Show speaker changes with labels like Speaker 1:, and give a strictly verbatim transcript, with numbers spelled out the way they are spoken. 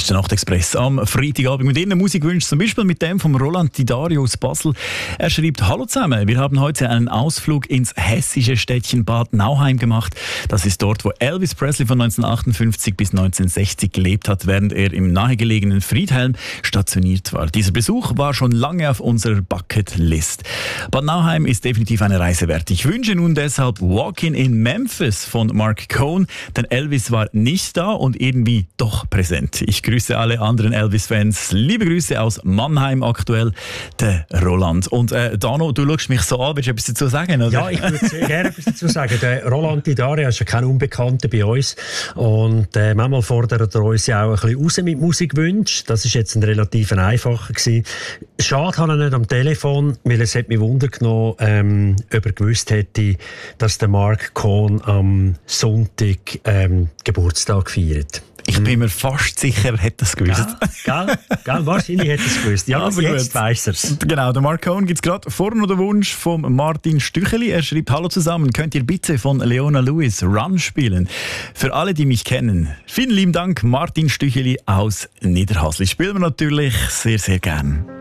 Speaker 1: ist der Nachtexpress am Freitagabend mit Ihnen Musikwünschen, zum Beispiel mit dem von Roland Didario aus Basel. Er schreibt: Hallo zusammen, wir haben heute einen Ausflug ins hessische Städtchen Bad Nauheim gemacht. Das ist dort, wo Elvis Presley von neunzehnhundertachtundfünfzig bis neunzehnhundertsechzig gelebt hat, während er im nahegelegenen Friedhelm stationiert war. Dieser Besuch war schon lange auf unserer Bucketlist. Bad Nauheim ist definitiv eine Reise wert. Ich wünsche nun deshalb Walking in Memphis von Mark Cohn, denn Elvis war nicht da und irgendwie doch präsent. Ich grüße alle anderen Elvis-Fans. Liebe Grüße aus Mannheim aktuell, der Roland. Und äh, Dano, du schaust mich so an, willst du etwas dazu sagen? Oder?
Speaker 2: Ja, ich würde sehr gerne etwas dazu sagen. Der Roland Didario ist ja kein Unbekannter bei uns und äh, manchmal fordert er uns ja auch ein bisschen raus mit Musikwünschen. Das ist jetzt ein relativ einfacher gewesen. Schade habe ich nicht am Telefon, weil es hat mich Wunder genommen, ähm, ob er gewusst hätte, dass der Mark Cohn am Sonntag ähm, Geburtstag feiert.
Speaker 1: Ich bin mir fast sicher, er hätte es gewusst.
Speaker 2: Ja, gell? Gell? Wahrscheinlich hätte es gewusst. Ja,
Speaker 1: also
Speaker 2: jetzt weiss er es.
Speaker 1: Genau, der Mark Cohn gibt es gerade vor noch den Wunsch von Martin Stücheli. Er schreibt: Hallo zusammen, könnt ihr bitte von Leona Lewis Run spielen? Für alle, die mich kennen. Vielen lieben Dank, Martin Stücheli aus Niederhasli. Spielen wir natürlich sehr, sehr gern.